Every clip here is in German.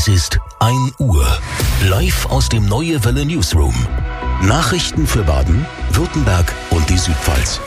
Es ist 1 Uhr. Live aus dem Neue Welle Newsroom. Nachrichten für Baden, Württemberg und die Südpfalz.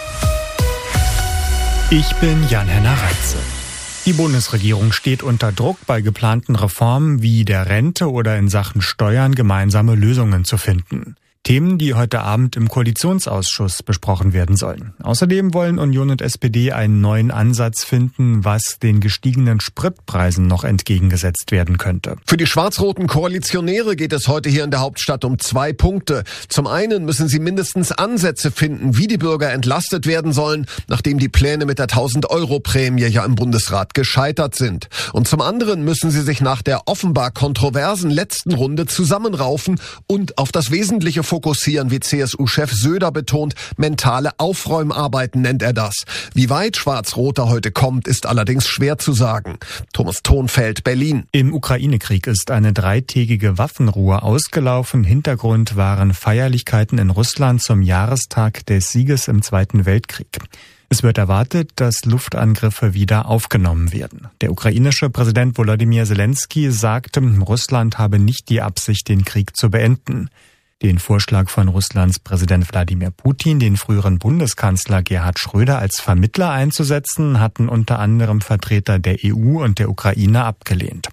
Ich bin Jan-Henner Reitze. Die Bundesregierung steht unter Druck, bei geplanten Reformen wie der Rente oder in Sachen Steuern gemeinsame Lösungen zu finden. Themen, die heute Abend im Koalitionsausschuss besprochen werden sollen. Außerdem wollen Union und SPD einen neuen Ansatz finden, was den gestiegenen Spritpreisen noch entgegengesetzt werden könnte. Für die schwarz-roten Koalitionäre geht es heute hier in der Hauptstadt um 2 Punkte. Zum einen müssen sie mindestens Ansätze finden, wie die Bürger entlastet werden sollen, nachdem die Pläne mit der 1000-Euro-Prämie ja im Bundesrat gescheitert sind. Und zum anderen müssen sie sich nach der offenbar kontroversen letzten Runde zusammenraufen und auf das Wesentliche fokussieren, wie CSU-Chef Söder betont. Mentale Aufräumarbeiten nennt er das. Wie weit Schwarz-Roter heute kommt, ist allerdings schwer zu sagen. Thomas Thonfeld, Berlin. Im Ukraine-Krieg ist eine 3-tägige Waffenruhe ausgelaufen. Hintergrund waren Feierlichkeiten in Russland zum Jahrestag des Sieges im Zweiten Weltkrieg. Es wird erwartet, dass Luftangriffe wieder aufgenommen werden. Der ukrainische Präsident Volodymyr Zelensky sagte, Russland habe nicht die Absicht, den Krieg zu beenden. Den Vorschlag von Russlands Präsident Wladimir Putin, den früheren Bundeskanzler Gerhard Schröder als Vermittler einzusetzen, hatten unter anderem Vertreter der EU und der Ukraine abgelehnt.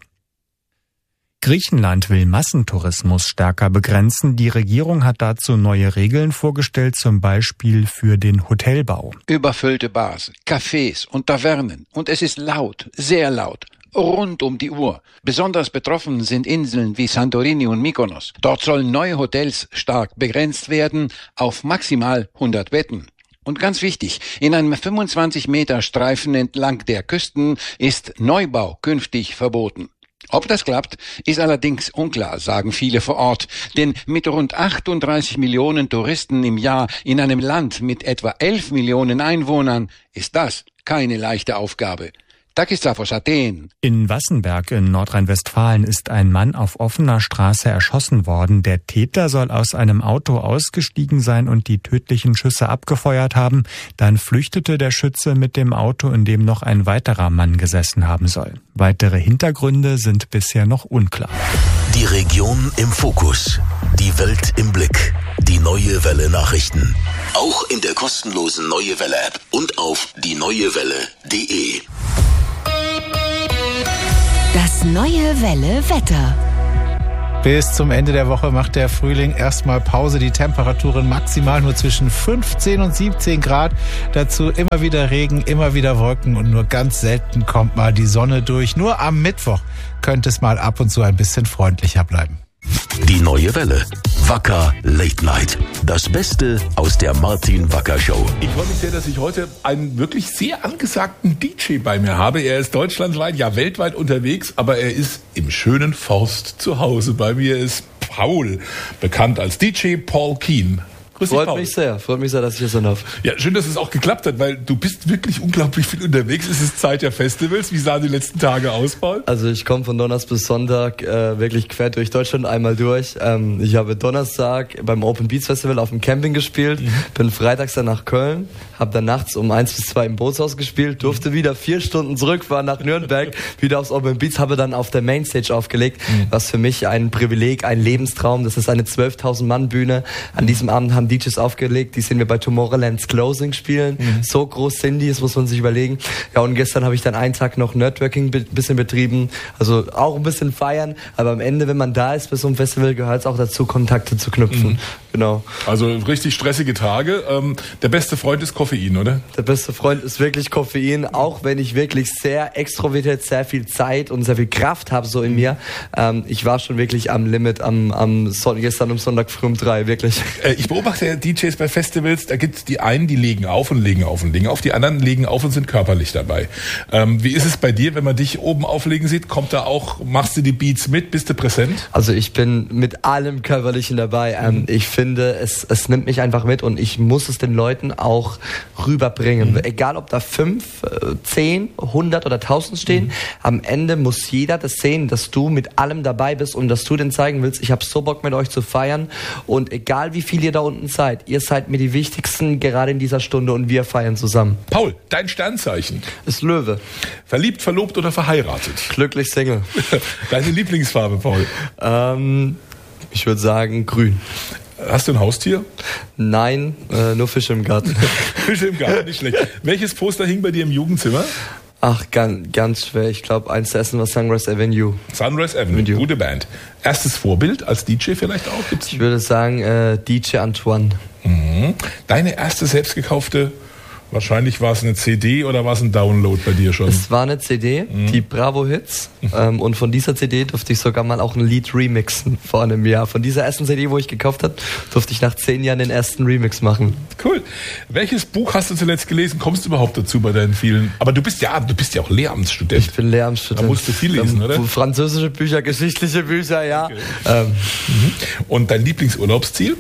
Griechenland will Massentourismus stärker begrenzen. Die Regierung hat dazu neue Regeln vorgestellt, zum Beispiel für den Hotelbau. Überfüllte Bars, Cafés und Tavernen. Und es ist laut, sehr laut. Rund um die Uhr. Besonders betroffen sind Inseln wie Santorini und Mykonos. Dort sollen neue Hotels stark begrenzt werden auf maximal 100 Betten. Und ganz wichtig, in einem 25-Meter-Streifen entlang der Küsten ist Neubau künftig verboten. Ob das klappt, ist allerdings unklar, sagen viele vor Ort. Denn mit rund 38 Millionen Touristen im Jahr in einem Land mit etwa 11 Millionen Einwohnern ist das keine leichte Aufgabe. Takis Athen. In Wassenberg in Nordrhein-Westfalen ist ein Mann auf offener Straße erschossen worden. Der Täter soll aus einem Auto ausgestiegen sein und die tödlichen Schüsse abgefeuert haben. Dann flüchtete der Schütze mit dem Auto, in dem noch ein weiterer Mann gesessen haben soll. Weitere Hintergründe sind bisher noch unklar. Die Region im Fokus. Die Welt im Blick. Die Neue Welle Nachrichten. Auch in der kostenlosen Neue Welle App und auf dieneuewelle.de. Das Neue Welle Wetter. Bis zum Ende der Woche macht der Frühling erstmal Pause. Die Temperaturen maximal nur zwischen 15 und 17 Grad. Dazu immer wieder Regen, immer wieder Wolken und nur ganz selten kommt mal die Sonne durch. Nur am Mittwoch könnte es mal ab und zu ein bisschen freundlicher bleiben. Die Neue Welle. Wacker Late Night. Das Beste aus der Martin Wacker Show. Ich freue mich sehr, dass ich heute einen wirklich sehr angesagten DJ bei mir habe. Er ist deutschlandweit, ja weltweit unterwegs, aber er ist im schönen Forst zu Hause. Bei mir ist Paul, bekannt als DJ Paul Keen. Freut mich sehr, dass ich hier sein darf. Ja, schön, dass es auch geklappt hat, weil du bist wirklich unglaublich viel unterwegs. Es ist Zeit der Festivals. Wie sahen die letzten Tage aus, Paul? Also ich komme von Donnerstag bis Sonntag wirklich quer durch Deutschland einmal durch. Ich habe Donnerstag beim Open Beats Festival auf dem Camping gespielt, bin freitags dann nach Köln, habe dann nachts um 1 bis 2 im Bootshaus gespielt, durfte wieder 4 Stunden zurückfahren nach Nürnberg, wieder aufs Open Beats, habe dann auf der Mainstage aufgelegt, was für mich ein Privileg, ein Lebenstraum. Das ist eine 12.000 Mann Bühne. An diesem Abend haben DJs aufgelegt, die sehen wir bei Tomorrowland's Closing spielen. So groß sind die, das muss man sich überlegen. Ja, und gestern habe ich dann einen Tag noch Nerdworking ein bisschen betrieben, also auch ein bisschen feiern, aber am Ende, wenn man da ist bei so einem Festival, gehört es auch dazu, Kontakte zu knüpfen. Genau. Also richtig stressige Tage. Der beste Freund ist Koffein, oder? Der beste Freund ist wirklich Koffein, auch wenn ich wirklich sehr extrovertiert, sehr viel Zeit und sehr viel Kraft habe so in mir. Ich war schon wirklich am Limit gestern um Sonntag früh um 3, wirklich. Ich beobachte ja DJs bei Festivals, da gibt es die einen, die legen auf und legen auf und legen auf, die anderen legen auf und sind körperlich dabei. Wie ist es bei dir, wenn man dich oben auflegen sieht? Machst du die Beats mit, bist du präsent? Also ich bin mit allem Körperlichen dabei. Ich finde finde, es nimmt mich einfach mit und ich muss es den Leuten auch rüberbringen. Egal, ob da 5, 10, 100 oder 1000 stehen, am Ende muss jeder das sehen, dass du mit allem dabei bist und dass du denen zeigen willst, ich habe so Bock mit euch zu feiern und egal wie viel ihr da unten seid, ihr seid mir die Wichtigsten gerade in dieser Stunde und wir feiern zusammen. Paul, dein Sternzeichen? Ist Löwe. Verliebt, verlobt oder verheiratet? Glücklich Single. Deine Lieblingsfarbe, Paul? Ich würde sagen grün. Hast du ein Haustier? Nein, nur Fische im Garten. Fische im Garten, nicht schlecht. Welches Poster hing bei dir im Jugendzimmer? Ach, ganz schwer. Ich glaube, eins der ersten war Sunrise Avenue. Sunrise Avenue, gute Band. Erstes Vorbild als DJ vielleicht auch? Ich würde sagen DJ Antoine. Deine erste selbst gekaufte, wahrscheinlich war es eine CD oder war es ein Download bei dir schon? Es war eine CD, die Bravo Hits. Und von dieser CD durfte ich sogar mal auch ein Lied remixen vor einem Jahr. Von dieser ersten CD, wo ich gekauft habe, durfte ich nach 10 Jahren den ersten Remix machen. Cool. Welches Buch hast du zuletzt gelesen? Kommst du überhaupt dazu bei deinen vielen? Aber du bist ja auch Lehramtsstudent. Ich bin Lehramtsstudent. Da musst du viel lesen, oder? Französische Bücher, geschichtliche Bücher, ja. Okay. Und dein Lieblingsurlaubsziel?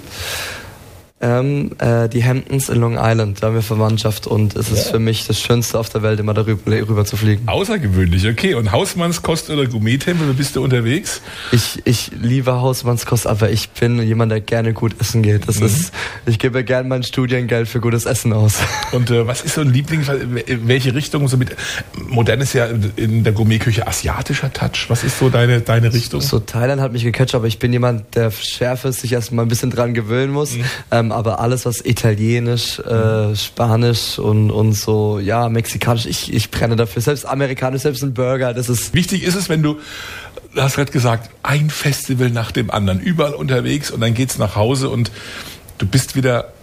Die Hamptons in Long Island, da haben wir Verwandtschaft und es ist für mich das Schönste auf der Welt, immer darüber zu fliegen. Außergewöhnlich, okay. Und Hausmannskost oder Gourmet-Tempel, wo bist du unterwegs? Ich liebe Hausmannskost, aber ich bin jemand, der gerne gut essen geht. Ich gebe gerne mein Studiengeld für gutes Essen aus. Und was ist so ein Liebling, welche Richtung, so mit modern ist ja in der Gourmetküche asiatischer Touch, was ist so deine Richtung? So Thailand hat mich gecatcht, aber ich bin jemand, der Schärfe sich erstmal ein bisschen dran gewöhnen muss. Aber alles, was italienisch, spanisch und so, ja, mexikanisch, ich brenne dafür. Selbst amerikanisch, selbst ein Burger, das ist... Wichtig ist es, wenn du hast gerade gesagt, ein Festival nach dem anderen, überall unterwegs und dann geht's nach Hause und du bist wieder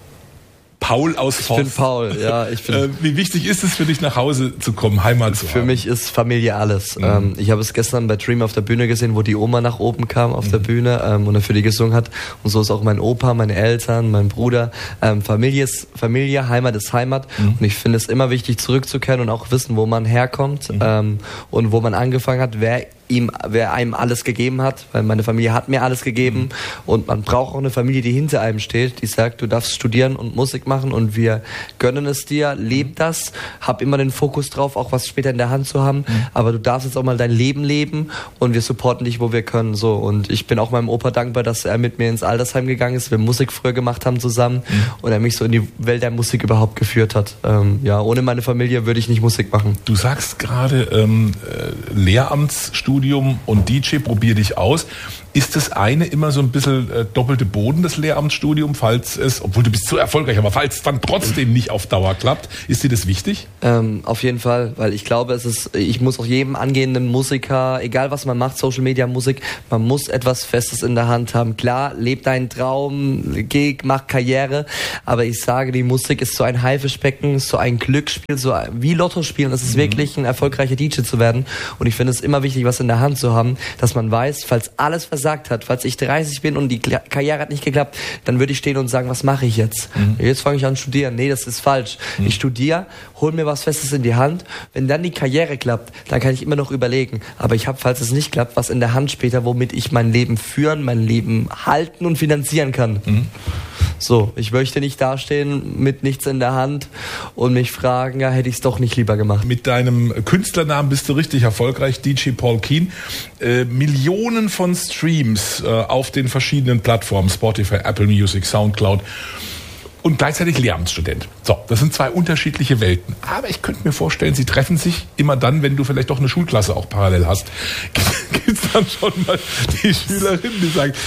Paul aus Forst. Ich bin Paul, ja. Wie wichtig ist es für dich, nach Hause zu kommen, Heimat zu haben? Für mich ist Familie alles. Ich habe es gestern bei Dream auf der Bühne gesehen, wo die Oma nach oben kam auf der Bühne und er für die gesungen hat. Und so ist auch mein Opa, meine Eltern, mein Bruder. Familie ist Familie, Heimat ist Heimat. Und ich finde es immer wichtig, zurückzukehren und auch wissen, wo man herkommt und wo man angefangen hat, wer einem alles gegeben hat, weil meine Familie hat mir alles gegeben und man braucht auch eine Familie, die hinter einem steht, die sagt, du darfst studieren und Musik machen und wir gönnen es dir, leb das, hab immer den Fokus drauf, auch was später in der Hand zu haben, aber du darfst jetzt auch mal dein Leben leben und wir supporten dich, wo wir können, so. Und ich bin auch meinem Opa dankbar, dass er mit mir ins Altersheim gegangen ist, wir Musik früher gemacht haben zusammen und er mich so in die Welt der Musik überhaupt geführt hat. Ja, ohne meine Familie würde ich nicht Musik machen. Du sagst gerade Lehramtsstudium und DJ, probier dich aus. Ist das eine immer so ein bisschen doppelte Boden, das Lehramtsstudium, falls es, obwohl du bist so erfolgreich, aber falls es dann trotzdem nicht auf Dauer klappt, ist dir das wichtig? Auf jeden Fall, weil ich glaube, ich muss auch jedem angehenden Musiker, egal was man macht, Social Media, Musik, man muss etwas Festes in der Hand haben. Klar, leb deinen Traum, geh, mach Karriere, aber ich sage, die Musik ist so ein Haifischbecken, ist so ein Glücksspiel, so wie Lotto spielen, das ist wirklich ein erfolgreicher DJ zu werden und ich finde es immer wichtig, was in der Hand zu haben, dass man weiß, falls alles versagt hat, falls ich 30 bin und die Karriere hat nicht geklappt, dann würde ich stehen und sagen, was mache ich jetzt? Jetzt fange ich an zu studieren. Nee, das ist falsch. Ich studiere, hol mir was Festes in die Hand. Wenn dann die Karriere klappt, dann kann ich immer noch überlegen. Aber ich habe, falls es nicht klappt, was in der Hand später, womit ich mein Leben führen, mein Leben halten und finanzieren kann. So, ich möchte nicht dastehen mit nichts in der Hand und mich fragen, ja, hätte ich es doch nicht lieber gemacht. Mit deinem Künstlernamen bist du richtig erfolgreich, DJ Paul Keen. Millionen von Streams auf den verschiedenen Plattformen, Spotify, Apple Music, Soundcloud und gleichzeitig Lehramtsstudent. So, das sind zwei unterschiedliche Welten. Aber ich könnte mir vorstellen, sie treffen sich immer dann, wenn du vielleicht doch eine Schulklasse auch parallel hast. Gibt es dann schon mal die Schülerinnen, die sagen...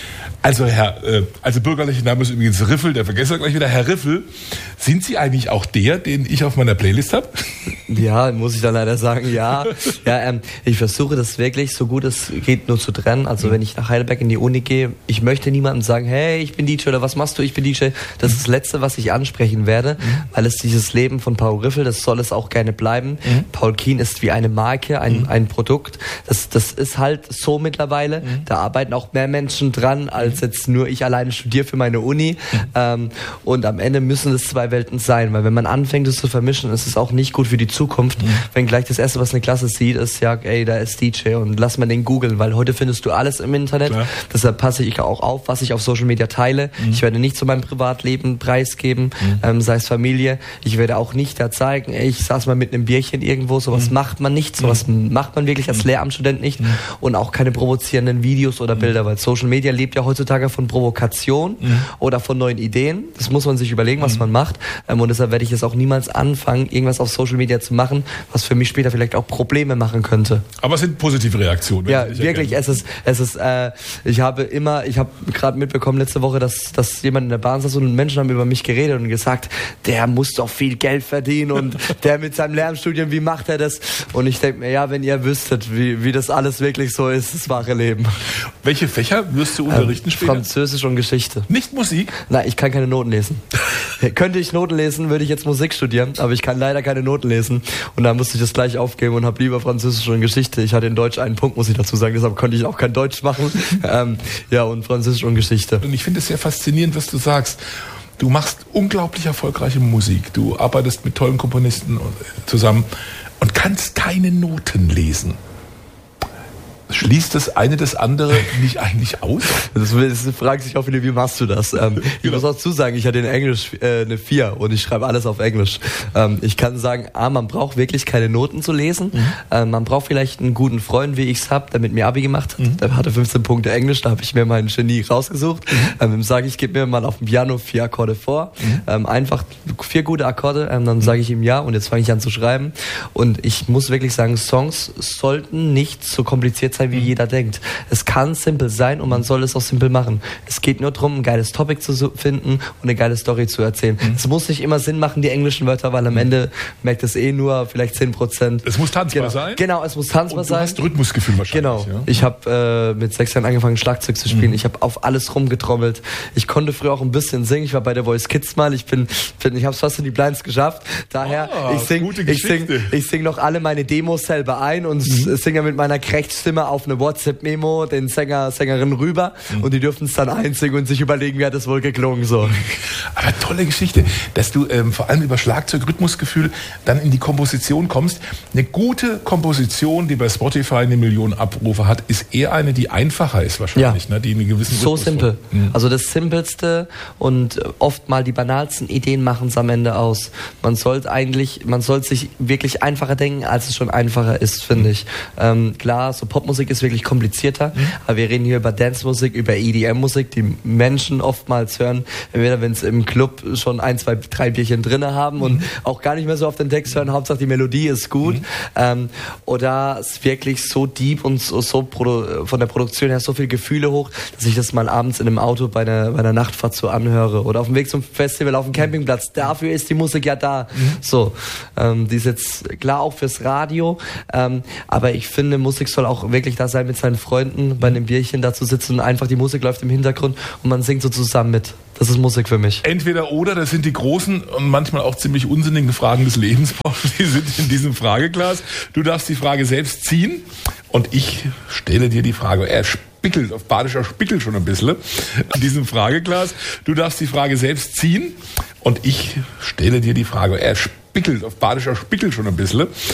Also bürgerlicher Name ist übrigens Riffel, der vergesse ich gleich wieder. Herr Riffel, sind Sie eigentlich auch der, den ich auf meiner Playlist habe? Ja, muss ich dann leider sagen, ja. Ich versuche das wirklich so gut es geht nur zu trennen. Also wenn ich nach Heidelberg in die Uni gehe, ich möchte niemandem sagen, hey, ich bin DJ oder was machst du, ich bin DJ. Das ist das Letzte, was ich ansprechen werde, weil es dieses Leben von Paul Riffel, das soll es auch gerne bleiben. Paul Keen ist wie eine Marke, ein Produkt. Das ist halt so mittlerweile. Da arbeiten auch mehr Menschen dran, als jetzt nur ich alleine studiere für meine Uni. Und am Ende müssen es zwei Welten sein, weil wenn man anfängt, es zu vermischen, ist es auch nicht gut für die Zukunft, wenn gleich das Erste, was eine Klasse sieht, ist, ja, ey, da ist DJ und lass mal den googeln, weil heute findest du alles im Internet. Klar. Deshalb passe ich auch auf, was ich auf Social Media teile. Ich werde nicht zu meinem Privatleben preisgeben, sei es Familie. Ich werde auch nicht da zeigen, ey, ich saß mal mit einem Bierchen irgendwo, sowas macht man nicht, sowas macht man wirklich als Lehramtsstudent nicht und auch keine provozierenden Videos oder Bilder, weil Social Media lebt ja heutzutage von Provokation oder von neuen Ideen. Das muss man sich überlegen, was man macht. Und deshalb werde ich jetzt auch niemals anfangen, irgendwas auf Social Media zu machen, was für mich später vielleicht auch Probleme machen könnte. Aber es sind positive Reaktionen. Ja, wirklich. Ich habe gerade mitbekommen letzte Woche, dass jemand in der Bahn saß und Menschen haben über mich geredet und gesagt, der muss doch viel Geld verdienen und der mit seinem Lehramtsstudium, wie macht er das? Und ich denke mir, ja, wenn ihr wüsstet, wie das alles wirklich so ist, das wahre Leben. Welche Fächer wirst du unterrichten später? Französisch und Geschichte. Nicht Musik? Nein, ich kann keine Noten lesen. Könnte ich Noten lesen, würde ich jetzt Musik studieren, aber ich kann leider keine Noten lesen. Und da musste ich das gleich aufgeben und habe lieber Französisch und Geschichte. Ich hatte in Deutsch einen Punkt, muss ich dazu sagen, deshalb konnte ich auch kein Deutsch machen. Und Französisch und Geschichte. Und ich finde es sehr faszinierend, was du sagst. Du machst unglaublich erfolgreiche Musik. Du arbeitest mit tollen Komponisten zusammen und kannst keine Noten lesen. Schließt das eine das andere nicht eigentlich aus? Das fragen sich auch viele, wie machst du das? Ich muss auch zusagen, ich hatte in Englisch eine 4 und ich schreibe alles auf Englisch. Ich kann sagen, man braucht wirklich keine Noten zu lesen. Man braucht vielleicht einen guten Freund, wie ich es habe, der mit mir Abi gemacht hat. Der hatte 15 Punkte Englisch, da habe ich mir mein Genie rausgesucht. Sage ich, gib mir mal auf dem Piano 4 Akkorde vor. Einfach 4 gute Akkorde, dann sage ich ihm ja und jetzt fange ich an zu schreiben. Und ich muss wirklich sagen, Songs sollten nicht so kompliziert sein, wie jeder denkt. Es kann simpel sein und man soll es auch simpel machen. Es geht nur darum, ein geiles Topic zu finden und eine geile Story zu erzählen. Es muss nicht immer Sinn machen, die englischen Wörter, weil am Ende merkt es nur vielleicht 10%. Es muss tanzbar sein? Genau, es muss tanzbar sein. Du hast Rhythmusgefühl wahrscheinlich. Genau. Ja? Ich habe mit 6 Jahren angefangen, Schlagzeug zu spielen. Ich habe auf alles rumgetrommelt. Ich konnte früher auch ein bisschen singen. Ich war bei der Voice Kids mal. Ich habe es fast in die Blinds geschafft. Daher, ich sing noch alle meine Demos selber ein und singe mit meiner Krechtstimme auf eine WhatsApp-Memo den Sängerin rüber und die dürfen es dann einsingen und sich überlegen, wie hat das wohl geklungen so. Aber tolle Geschichte, dass du vor allem über Schlagzeug, Rhythmusgefühl dann in die Komposition kommst. Eine gute Komposition, die bei Spotify 1 Million Abrufe hat, ist eher eine, die einfacher ist wahrscheinlich, ne? Die einen gewissen Rhythmus simpel. Also das Simpelste und oft mal die banalsten Ideen machen es am Ende aus. Man sollte sich wirklich einfacher denken, als es schon einfacher ist, finde ich. Klar, so Popmusik ist wirklich komplizierter, aber wir reden hier über Dance-Musik, über EDM-Musik, die Menschen oftmals hören, entweder wenn es im Club schon 1, 2, 3 Bierchen drinne haben und auch gar nicht mehr so auf den Text hören, Hauptsache die Melodie ist gut, oder es wirklich so deep und so von der Produktion her so viele Gefühle hoch, dass ich das mal abends in einem Auto bei einer Nachtfahrt so anhöre oder auf dem Weg zum Festival auf dem Campingplatz, dafür ist die Musik ja da. So, die ist jetzt klar auch fürs Radio, aber ich finde, Musik soll auch wirklich da sein, mit seinen Freunden bei einem Bierchen da zu sitzen und einfach die Musik läuft im Hintergrund und man singt so zusammen mit. Das ist Musik für mich. Entweder oder, das sind die großen und manchmal auch ziemlich unsinnigen Fragen des Lebens, die sind in diesem Frageglas. Du darfst die Frage selbst ziehen und ich stelle dir die Frage. Er spickelt, auf Badischer spickelt schon ein bisschen in diesem Frageglas. Du darfst die Frage selbst ziehen und ich stelle dir die Frage. Er spickelt, auf Badischer spickelt schon ein bisschen